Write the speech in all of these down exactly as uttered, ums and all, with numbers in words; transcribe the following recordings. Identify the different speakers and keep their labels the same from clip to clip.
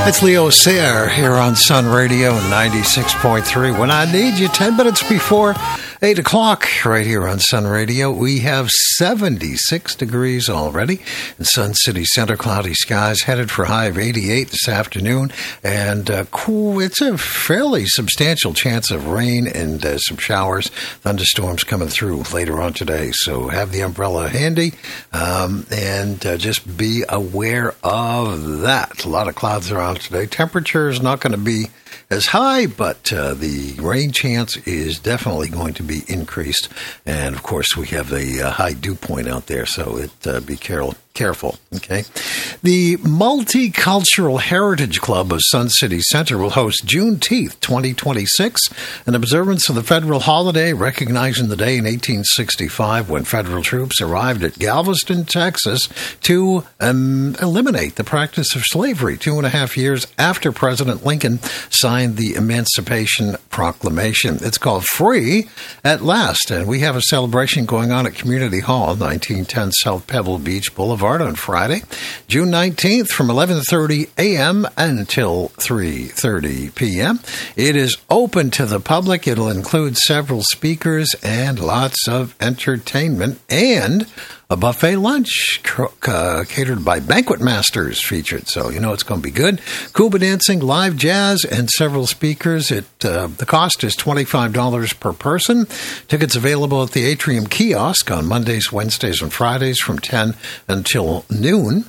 Speaker 1: It's Leo Sayer here on Sun Radio ninety-six point three. When I need you, ten minutes before eight o'clock, right here on Sun Radio. We have seventy-six degrees already in Sun City Center. Cloudy skies headed for a high of eighty-eight this afternoon. And uh, cool, it's a fairly substantial chance of rain and uh, some showers, thunderstorms coming through later on today. So have the umbrella handy um, and uh, just be aware of that. A lot of clouds around today. Temperature is not going to be as high, but uh, the rain chance is definitely going to be increased. And, of course, we have a uh, high dew point out there, so it uh, be careful. Careful, okay? The Multicultural Heritage Club of Sun City Center will host Juneteenth twenty twenty-six, an observance of the federal holiday recognizing the day in eighteen sixty-five when federal troops arrived at Galveston, Texas to um, eliminate the practice of slavery two and a half years after President Lincoln signed the Emancipation Proclamation. It's called Free at Last, and we have a celebration going on at Community Hall, nineteen ten South Pebble Beach Boulevard, on Friday, June nineteenth from eleven thirty a.m. until three thirty p.m. It is open to the public. It'll include several speakers and lots of entertainment and a buffet lunch uh, catered by Banquet Masters featured. So, you know, it's going to be good. Cuba dancing, live jazz, and several speakers. It uh, the cost is twenty-five dollars per person. Tickets available at the Atrium Kiosk on Mondays, Wednesdays, and Fridays from ten until noon.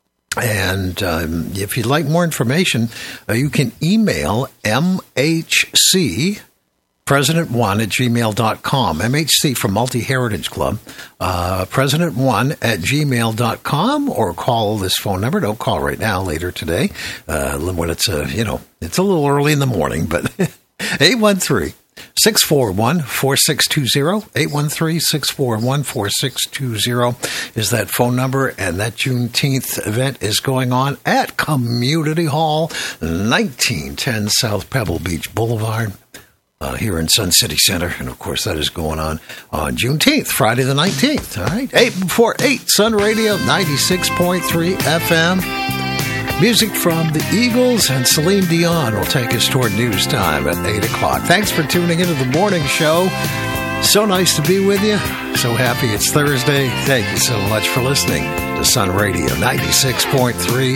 Speaker 1: And um, if you'd like more information, uh, you can email M H C President one at gmail dot com. M H C from Multi-Heritage Club. Uh, President one at gmail dot com, or call this phone number. Don't call right now, later today, uh, when it's, uh, you know, it's a little early in the morning, but eight one three, six four one, four six two zero. eight one three, six four one, four six two zero is that phone number, and that Juneteenth event is going on at Community Hall, nineteen ten South Pebble Beach Boulevard. Uh, here in Sun City Center, and of course that is going on on Juneteenth, Friday the nineteenth, all right? eight before eight, Sun Radio, ninety-six point three F M. Music from the Eagles and Celine Dion will take us toward news time at eight o'clock. Thanks for tuning into the morning show. So nice to be with you. So happy it's Thursday. Thank you so much for listening to Sun Radio, ninety-six point three